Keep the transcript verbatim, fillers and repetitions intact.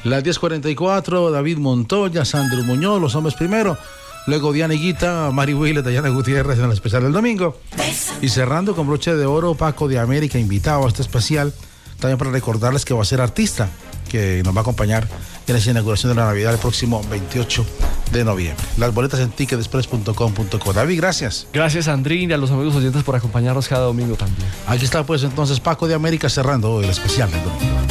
Las diez cuarenta y cuatro, David Montoya, Sandro Muñoz, Los Hombres Primero. Luego Diana Higuita, Mari Willet, Dayana Gutiérrez en el especial del domingo. Y cerrando con broche de oro, Paco de América, invitado a este especial. También para recordarles que va a ser artista, que nos va a acompañar en esa inauguración de la Navidad el próximo veintiocho de noviembre. Las boletas en ticket express punto com punto co. David, gracias. Gracias, Andrín, y a los amigos oyentes por acompañarnos cada domingo también. Aquí está pues entonces Paco de América cerrando el especial del domingo.